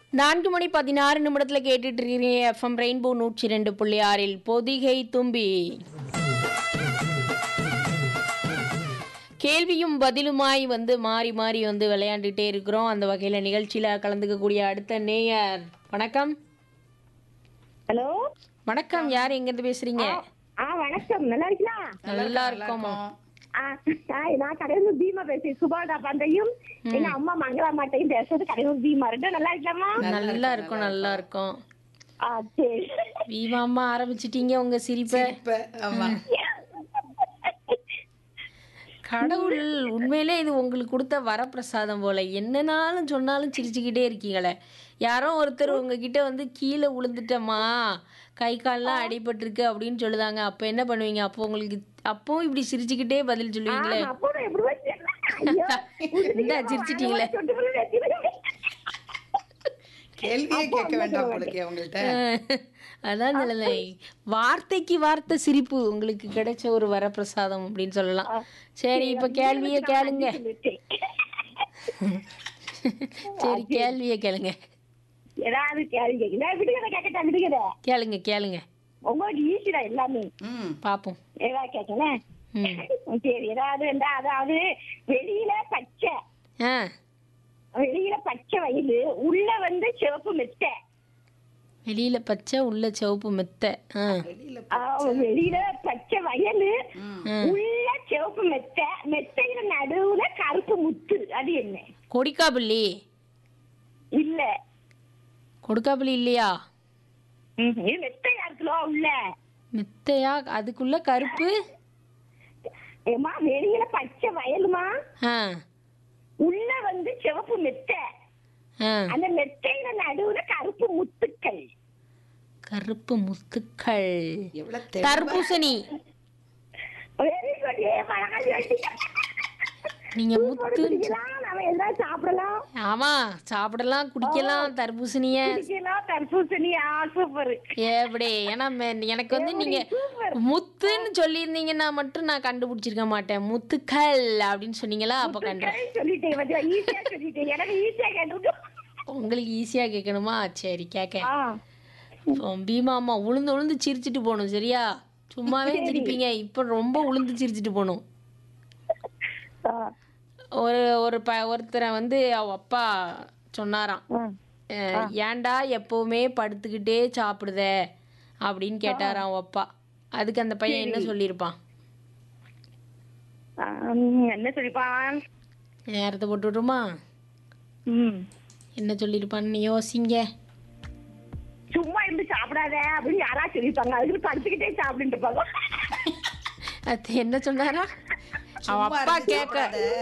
4:16 கேட்டுட்டு இருக்கீங்க FM rainbow 102.6 Pothigai தும்பி. கேள்வியும் பதிலுமாய் மாறி மாறி விளையாண்டுட்டே இருக்கிறோம். அந்த வகையில் நிகழ்ச்சியில் கலந்துக்கக்கூடிய அடுத்த நேயர். வணக்கம். ஹலோ வணக்கம். யார் எங்கிருந்து பேசுறீங்க? வணக்கம். நல்லா இருக்கீங்களா? நல்லா இருக்கோமா. நான் கடையூர் பீமா பேசுறேன். சுபாடா பண்டையும் எங்க அம்மா மங்களாமாட்டையும் பேசுறது கடையூர் பீமா. ரெண்டும் நல்லா இருக்கலாமா? நல்லா இருக்கும் நல்லா இருக்கும். சரி. பீமா அம்மா ஆரம்பிச்சிட்டீங்க உங்க சிரிப்பை. கடவுள் உண்மையிலே இது உங்களுக்கு கொடுத்த வரப்பிரசாதம் போல. என்னன்னாலும் சொன்னாலும் சிரிச்சுக்கிட்டே இருக்கீங்களே. யாரோ ஒருத்தர் உங்ககிட்ட கீழே விழுந்துட்டம்மா, கை கால்லாம் அடிபட்டிருக்கு அப்படின்னு சொல்லுதாங்க. அப்போ என்ன பண்ணுவீங்க? அப்போ உங்களுக்கு அப்பவும் இப்படி சிரிச்சுக்கிட்டே பதில் சொல்லுவீங்களே. இந்த சிரிச்சிட்டீங்களே. கேள்வியே கேட்க வேண்டாம் உங்களுக்கு அவங்கள்ட்ட. அதான் நிலைமை. வார்த்தைக்கு வார்த்தை சிரிப்பு உங்களுக்கு கிடைச்ச ஒரு வரப்பிரசாதம் அப்படின்னு சொல்லலாம். சரி, இப்ப கேள்வியே கேளுங்க. சரி, கேள்வியே கேளுங்க. ஏதாவது கேளுங்க கேளுங்க. உங்களுக்கு ஈஸிடா எல்லாமே. பாப்போம். ஏதாவது கேட்கல. சரி, ஏதாவது அதாவது வெளியில பச்சை வயலு, உள்ள சிவப்பு மெத்தை. வெளியில பச்சை உள்ள சிவப்பு மெத்தை. வெளியில பச்சை வயலு, உள்ள சிவப்பு மெத்தை, மெத்தையில நடுவுல கருப்பு முத்து. அது என்ன? கொடிக்காப்புள்ளி. இல்ல. கொடுக்காப்புளி இல்லையா? மெத்தையா இருக்குல்ல உள்ள. மெத்தையா? அதுக்குள்ள கருப்பு. ஏமா வெளியில பச்சை வயலுமா, உள்ள சிவப்பு மெத்தை, அந்த மெத்தையில நடுவுல கருப்பு முத்துக்கள். கருப்பு முத்துக்கள். தர்பூசணி. நீங்க முத்து சாப்பிடலாம். ஆமா, சாப்பிடலாம், குடிக்கலாம் தர்பூசணிய. எப்படி? ஏன்னா எனக்கு நீங்க முத்துன்னு சொல்லியிருந்தீங்கன்னா மட்டும் நான் கண்டுபிடிச்சிருக்க மாட்டேன். முத்துக்கள் அப்படின்னு சொன்னீங்களா? அப்ப உங்களுக்கு ஈஸியா கேட்கணுமா? சரி கேட்க. பீமா அம்மா உளுந்து உளுந்து சிரிச்சிட்டு போகணும். சரியா? சும்மாவே சிரிப்பீங்க, இப்ப ரொம்ப உளுந்து சிரிச்சிட்டு போகணும். ஒருத்தரை அவ அப்பா சொன்னாராம், ஏன்டா எப்பவுமே படுத்துக்கிட்டே சாப்பிடுத அப்படின்னு கேட்டாராம் அவ அப்பா. அதுக்கு அந்த பையன் என்ன சொல்லியிருப்பான்? என்ன சொல்லிருப்பான்? நேரத்தை போட்டு விட்டுருமா? என்ன சொல்லிருப்பான்னு யோசிங்க. சும்மா இருந்து சாப்பிடாத அப்படின்னு யாரா சொல்லிருப்பாங்க. அதுக்கு படுத்துக்கிட்டே சாப்பிட்டு இருப்பாங்க. அது என்ன சொன்னாரா அவ அப்பா? கேட்க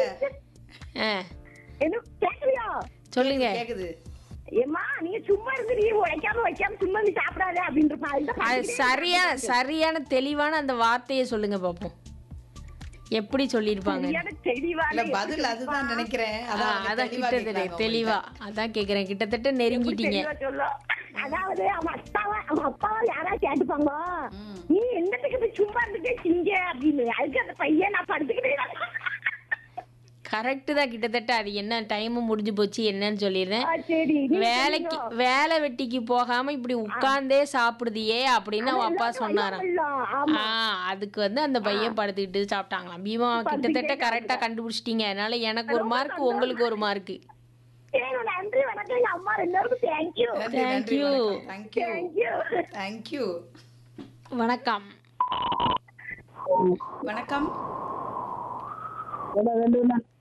சொல்லுங்க. ஏமா நீங்க சும்மா இருந்து உழைக்காம வைக்காம சும்மா நீ சாப்பிடாத அப்படின்னு சரியான தெளிவான அந்த வார்த்தையை சொல்லுங்க பாப்போம். எப்படி சொல்லிருப்பாங்க? பதில் அதுதான் நினைக்கிறேன். அதான் கிட்டத்தட்ட தெளிவா அதான் கேக்குறேன். கிட்டத்தட்ட நெருங்கிட்டீங்க. அதாவது அவன் அப்பாவை யாரா கேட்டுப்பாங்க, நீ என்னத்துக்கு சும்மா இருந்துட்டே சிங்க அப்படின்னு. அதுக்கு அந்த பையன் நான் படுத்துக்கிட்டே. கரெக்ட் தான் கிட்டத்தட்ட. அது என்ன டைமும் முடிஞ்சு போச்சு, என்னன்னு சொல்லிடுறேன். வேலை வெட்டிக்கு போகாம இப்படி உட்கார்ந்தே சாப்பிடுதியே அப்படின்னு அவன் அப்பா சொன்னாராம். அதுக்கு அந்த பையன் படுத்துக்கிட்டு சாப்பிட்டாங்களாம். பீமா கிட்டத்தட்ட கரெக்டா கண்டுபிடிச்சிட்டீங்க. அதனால எனக்கு ஒரு மார்க், உங்களுக்கு ஒரு மார்க். நன்றி, வணக்கம். அம்மா எல்லாருக்கும் தேங்க்யூ. தேங்க்யூ. வணக்கம். வணக்கம்.